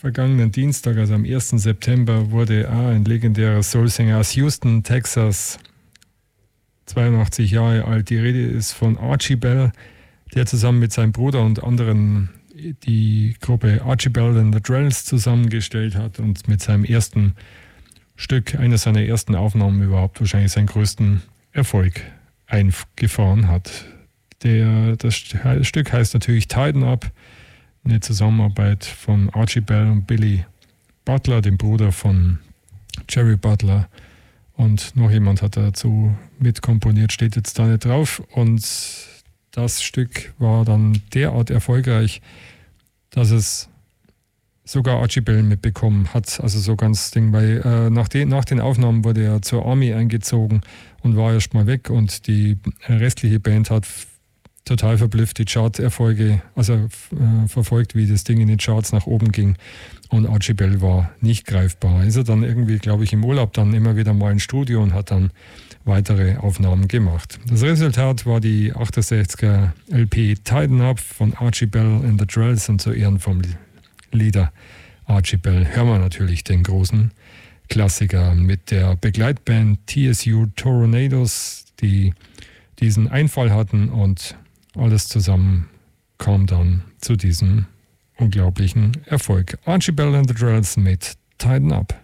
vergangenen Dienstag, also am 1. September, wurde ein legendärer Soulsänger aus Houston, Texas, 82 Jahre alt. Die Rede ist von Archie Bell, der zusammen mit seinem Bruder und anderen die Gruppe Archie Bell and the Drells zusammengestellt hat und mit seinem ersten Stück, einer seiner ersten Aufnahmen überhaupt, wahrscheinlich seinen größten Erfolg eingefahren hat. Das Stück heißt natürlich Tighten Up, eine Zusammenarbeit von Archie Bell und Billy Butler, dem Bruder von Jerry Butler. Und noch jemand hat dazu mitkomponiert, steht jetzt da nicht drauf. Und das Stück war dann derart erfolgreich, dass es sogar Archie Bell mitbekommen hat. Also so ganz Ding, weil nach den Aufnahmen wurde er zur Army eingezogen und war erst mal weg. Und die restliche Band hat total verblüfft die Charterfolge, also verfolgt, wie das Ding in den Charts nach oben ging. Und Archie Bell war nicht greifbar. Ist er dann irgendwie, glaube ich, im Urlaub dann immer wieder mal ins Studio und hat dann weitere Aufnahmen gemacht. Das Resultat war die 68er LP Tighten Up von Archie Bell and the Drells, und zu Ehren vom Leader Archie Bell hören wir natürlich den großen Klassiker mit der Begleitband TSU Tornadoes, die diesen Einfall hatten, und alles zusammen kam dann zu diesem unglaublichen Erfolg. Archie Bell and the Drells mit Tighten Up.